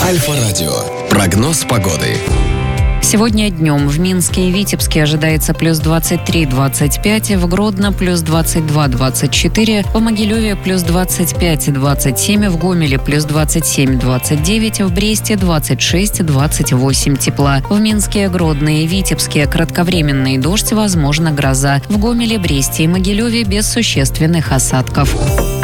Альфа-радио. Прогноз погоды. Сегодня днем в Минске и Витебске ожидается плюс 23-25, в Гродно плюс 22-24, в Могилеве плюс 25-27, в Гомеле плюс 27-29, в Бресте 26-28 тепла. В Минске, Гродно и Витебске кратковременный дождь, возможно гроза. В Гомеле, Бресте и Могилеве без существенных осадков.